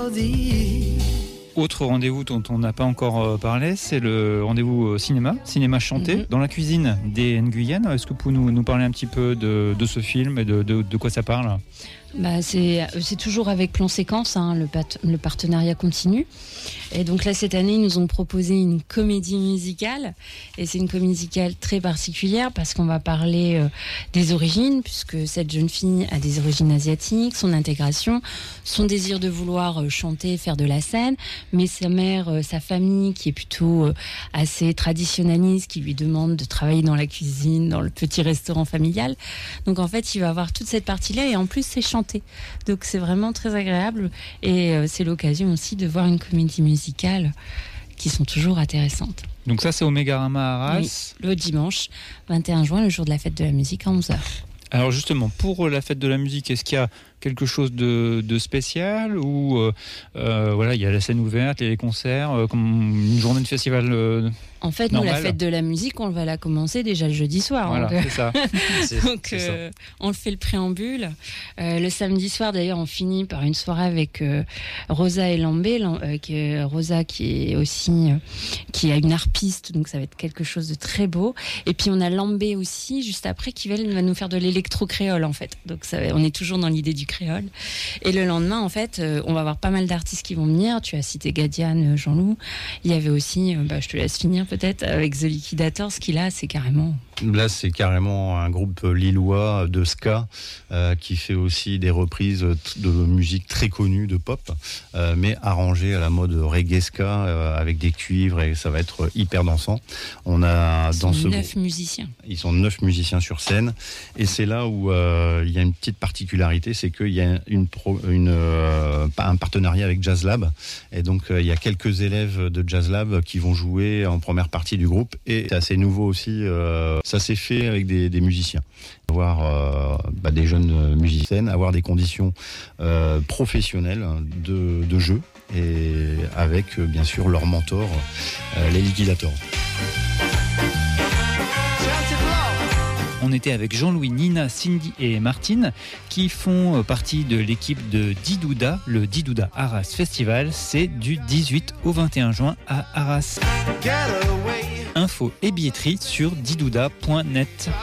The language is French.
Autre rendez-vous dont on n'a pas encore parlé, c'est le rendez-vous cinéma chanté, dans la cuisine des Nguyen. Est-ce que vous pouvez nous parler un petit peu de ce film et de quoi ça parle ? C'est toujours avec Plan Séquence, le partenariat continue. Et donc là, cette année, ils nous ont proposé une comédie musicale. Et c'est une comédie musicale très particulière parce qu'on va parler des origines, puisque cette jeune fille a des origines asiatiques, son intégration, son désir de vouloir chanter, faire de la scène, mais sa mère, sa famille, qui est plutôt assez traditionnaliste, qui lui demande de travailler dans la cuisine, dans le petit restaurant familial. Donc en fait, il va avoir toute cette partie-là et en plus, c'est chanté. Donc c'est vraiment très agréable et c'est l'occasion aussi de voir une comédie musicale qui sont toujours intéressantes. Donc ça c'est au Mégarama à Arras. Oui, le dimanche 21 juin, le jour de la fête de la musique à 11h. Alors justement, pour la fête de la musique, est-ce qu'il y a quelque chose de spécial ou il y a la scène ouverte, les concerts, comme une journée de festival En fait, normal. Nous, la fête de la musique, on va la commencer déjà le jeudi soir. Voilà, c'est ça. Donc, on fait le préambule. Le samedi soir, d'ailleurs, on finit par une soirée avec Rosa et Lambé. Rosa qui est aussi qui a une harpiste, donc ça va être quelque chose de très beau. Et puis, on a Lambé aussi, juste après, qui va nous faire de l'électro-créole, en fait. Donc, on est toujours dans l'idée du créole. Et le lendemain, en fait, on va avoir pas mal d'artistes qui vont venir. Tu as cité Gadiane, Jean-Loup. Il y avait aussi, je te laisse finir peut-être, avec The Liquidators, qui là, c'est carrément... Là, c'est carrément un groupe lillois de ska qui fait aussi des reprises de musique très connue, de pop, mais arrangée à la mode reggae ska avec des cuivres et ça va être hyper dansant. On a Ils sont 9 musiciens. Ils sont 9 musiciens sur scène et c'est là où il y a une petite particularité, c'est qu'il y a un partenariat avec Jazz Lab et donc il y a quelques élèves de Jazz Lab qui vont jouer en première partie du groupe et c'est assez nouveau aussi. Ça s'est fait avec des musiciens. Avoir des jeunes musiciennes, avoir des conditions professionnelles de jeu et avec bien sûr leur mentor, les Liquidators. On était avec Jean-Louis, Nina, Cindy et Martine qui font partie de l'équipe de Didouda, le Didouda Arras Festival. C'est du 18 au 21 juin à Arras. Infos et billetterie sur didouda.net.